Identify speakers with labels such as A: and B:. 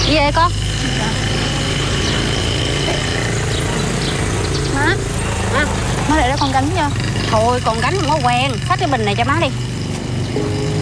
A: Về con.
B: Má. Má để đó con gánh cho.
A: Thôi con gánh không có quen. Xách cái bình này cho má đi.